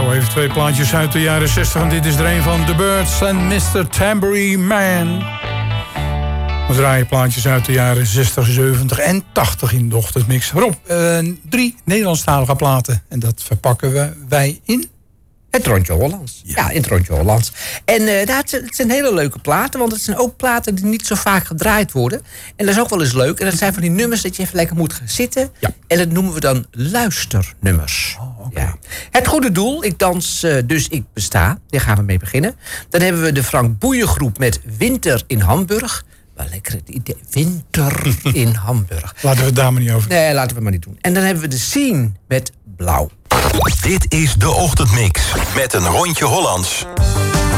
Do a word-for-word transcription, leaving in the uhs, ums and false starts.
Zo, even twee plaatjes uit de jaren zestig. En dit is er een van The Birds en mister Tambourine Man. We draaien plaatjes uit de jaren zestig, zeventig en tachtig in de ochtendmix. Rob, uh, drie Nederlandstalige platen. En dat verpakken we, wij in... Het Rondje Hollands. Ja, ja in het Rondje Hollands. En uh, dat, het zijn hele leuke platen, want het zijn ook platen die niet zo vaak gedraaid worden. En dat is ook wel eens leuk. En dat zijn van die nummers dat je even lekker moet gaan zitten. Ja. En dat noemen we dan luisternummers. Oh, okay. Ja. Het goede doel, ik dans, uh, dus ik besta. Daar gaan we mee beginnen. Dan hebben we de Frank Boeien groep met Winter in Hamburg. Wel lekker het idee. Winter in Hamburg. Laten we het daar maar niet over. Nee, laten we maar niet doen. En dan hebben we de Scene met Blauw. Dit is de Ochtendmix met een Rondje Hollands.